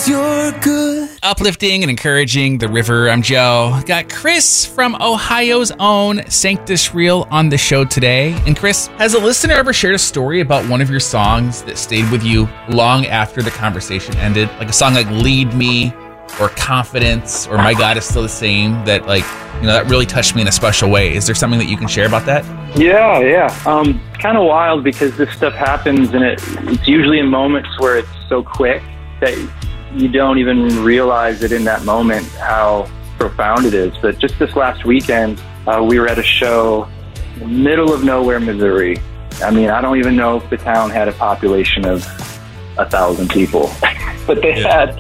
you're good. Uplifting and encouraging the river. I'm Joe. Got Chris from Ohio's own Sanctus Real on the show today. And Chris, has a listener ever shared a story about one of your songs that stayed with you long after the conversation ended? Like a song like Lead Me or Confidence or My God Is Still the Same that that really touched me in a special way. Is there something that you can share about that? Yeah. Kind of wild because this stuff happens and it's usually in moments where it's so quick that you don't even realize it in that moment how profound it is. But just this last weekend, we were at a show in the middle of nowhere, Missouri. I mean, I don't even know if the town had a population of 1,000 people, but they had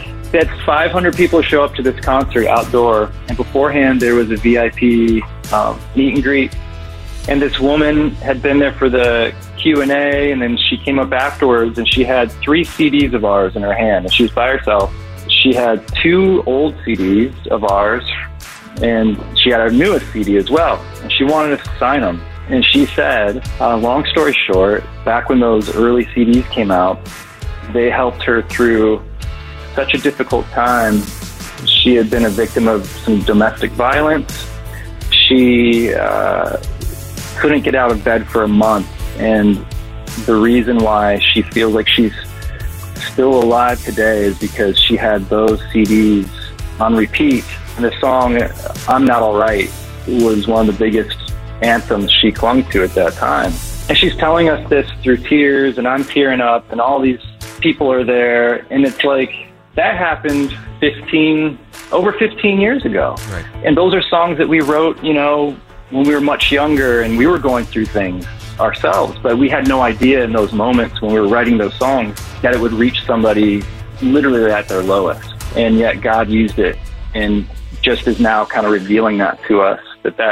500 people show up to this concert outdoor. And beforehand, there was a VIP meet and greet. And this woman had been there for the Q&A, and then she came up afterwards, and she had 3 CDs of ours in her hand, and she was by herself. She had 2 old CDs of ours, and she had our newest CD as well, and she wanted us to sign them. And she said, long story short, back when those early CDs came out, they helped her through such a difficult time. She had been a victim of some domestic violence. She couldn't get out of bed for a month, and the reason why she feels like she's still alive today is because she had those CDs on repeat. And the song I'm Not All Right was one of the biggest anthems she clung to at that time. And she's telling us this through tears, and I'm tearing up, and all these people are there, and it's like that happened over 15 years ago. Right. And those are songs that we wrote, when we were much younger and we were going through things ourselves, but we had no idea in those moments when we were writing those songs that it would reach somebody literally at their lowest. And yet God used it and just is now kind of revealing that to us,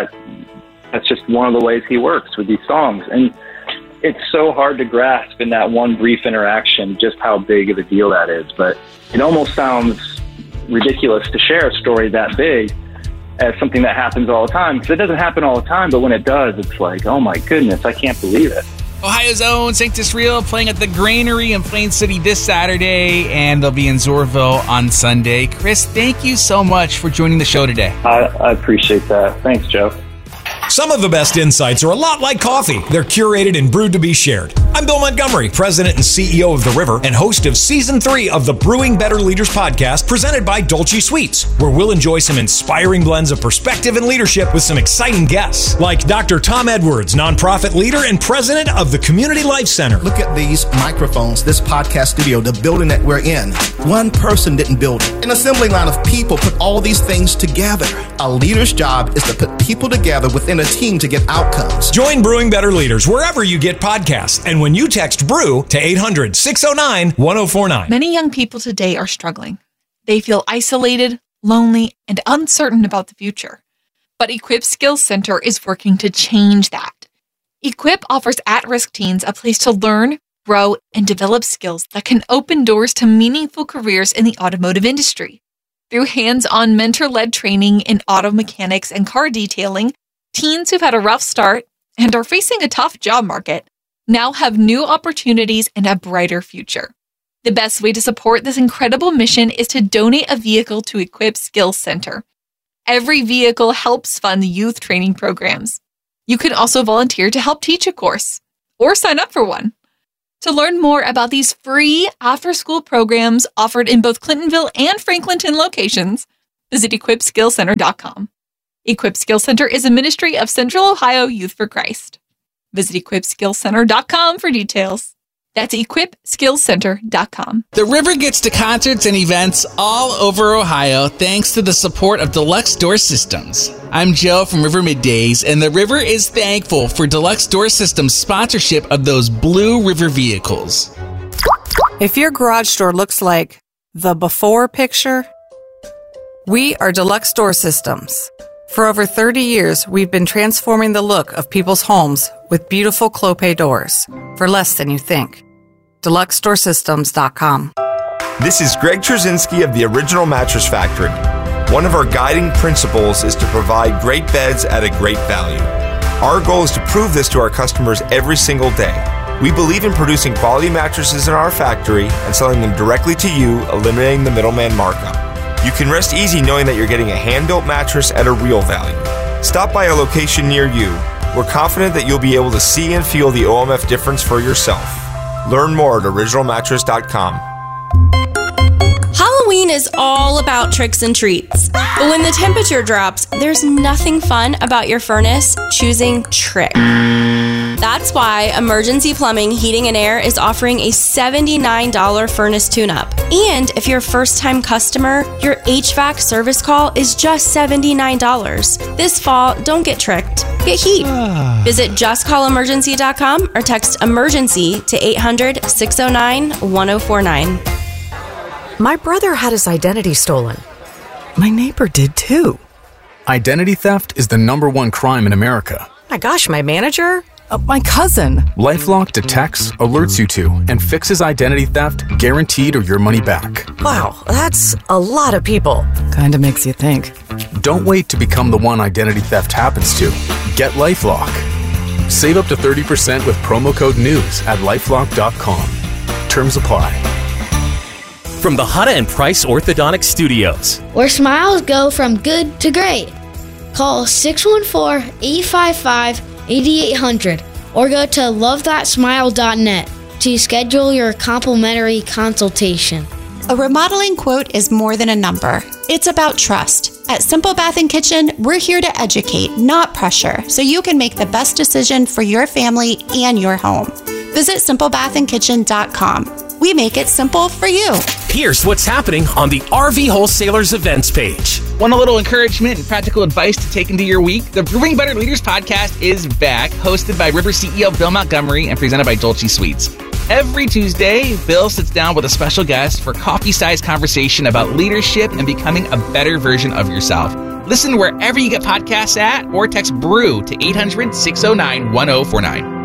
that's just one of the ways he works with these songs. And it's so hard to grasp in that one brief interaction just how big of a deal that is. But it almost sounds ridiculous to share a story that big as something that happens all the time, because it doesn't happen all the time, but when it does, it's like, oh my goodness, I can't believe it. Ohio's own Sanctus Real playing at the Granary in Plain City this Saturday, and they'll be in Zorville on Sunday. Chris, thank you so much for joining the show today. I appreciate that. Thanks, Joe. Some of the best insights are a lot like coffee. They're curated and brewed to be shared. I'm Bill Montgomery, President and CEO of The River and host of Season 3 of the Brewing Better Leaders podcast presented by Dolce Sweets, where we'll enjoy some inspiring blends of perspective and leadership with some exciting guests, like Dr. Tom Edwards, nonprofit leader and president of the Community Life Center. Look at these microphones, this podcast studio, the building that we're in. One person didn't build it. An assembly line of people put all these things together. A leader's job is to put people together within a team to get outcomes. Join Brewing Better Leaders wherever you get podcasts, and when you text BREW to 800-609-1049. Many young people today are struggling. They feel isolated, lonely, and uncertain about the future. But Equip Skills Center is working to change that. Equip offers at-risk teens a place to learn, grow, and develop skills that can open doors to meaningful careers in the automotive industry. Through hands-on mentor-led training in auto mechanics and car detailing, teens who've had a rough start and are facing a tough job market now have new opportunities and a brighter future. The best way to support this incredible mission is to donate a vehicle to Equip Skills Center. Every vehicle helps fund youth training programs. You can also volunteer to help teach a course or sign up for one. To learn more about these free after-school programs offered in both Clintonville and Franklinton locations, visit equipskillscenter.com. Equip Skills Center is a ministry of Central Ohio Youth for Christ. Visit equipskillscenter.com for details. That's equipskillscenter.com. The River gets to concerts and events all over Ohio thanks to the support of Deluxe Door Systems. I'm Joe from River Middays, and the River is thankful for Deluxe Door Systems' sponsorship of those Blue River vehicles. If your garage door looks like the before picture, we are Deluxe Door Systems. For over 30 years, we've been transforming the look of people's homes with beautiful Clopay doors for less than you think. DeluxeDoorSystems.com. This is Greg Trzynski of the Original Mattress Factory. One of our guiding principles is to provide great beds at a great value. Our goal is to prove this to our customers every single day. We believe in producing quality mattresses in our factory and selling them directly to you, eliminating the middleman markup. You can rest easy knowing that you're getting a hand-built mattress at a real value. Stop by a location near you. We're confident that you'll be able to see and feel the OMF difference for yourself. Learn more at originalmattress.com. Halloween is all about tricks and treats. But when the temperature drops, there's nothing fun about your furnace choosing trick. That's why Emergency Plumbing, Heating and Air is offering a $79 furnace tune-up. And if you're a first-time customer, your HVAC service call is just $79. This fall, don't get tricked. Get heat. Visit justcallemergency.com or text emergency to 800-609-1049. My brother had his identity stolen. My neighbor did too. Identity theft is the #1 crime in America. My gosh, my manager? My cousin. LifeLock detects, alerts you to, and fixes identity theft, guaranteed or your money back. Wow, that's a lot of people. Kinda makes you think. Don't wait to become the one identity theft happens to. Get LifeLock. Save up to 30% with promo code NEWS at LifeLock.com. Terms apply. From the Hutta and Price Orthodontic Studios, where smiles go from good to great. Call 614-855-8800 or go to lovethatsmile.net to schedule your complimentary consultation. A remodeling quote is more than a number. It's about trust. At Simple Bath and Kitchen, we're here to educate, not pressure, so you can make the best decision for your family and your home. Visit simplebathandkitchen.com. We make it simple for you. Here's what's happening on the RV Wholesalers events page. Want a little encouragement and practical advice to take into your week? The Brewing Better Leaders podcast is back, hosted by River CEO Bill Montgomery and presented by Dolce Sweets. Every Tuesday, Bill sits down with a special guest for coffee-sized conversation about leadership and becoming a better version of yourself. Listen wherever you get podcasts at or text BREW to 800-609-1049.